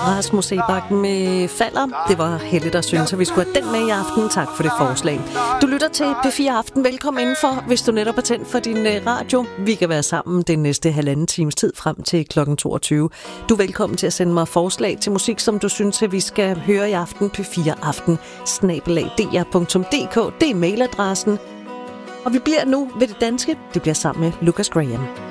Rasmus Seebach med Falder. Det var Helle, der synes, at vi skulle have den med i aften. Tak for det forslag. Du lytter til P4 Aften. Velkommen indenfor, hvis du netop er tændt for din radio. Vi kan være sammen den næste halvanden times tid frem til kl. 22. Du er velkommen til at sende mig forslag til musik, som du synes, at vi skal høre i aften. p4aften@dr.dk. Det er mailadressen. Og vi bliver nu ved det danske. Det bliver sammen med Lucas Graham.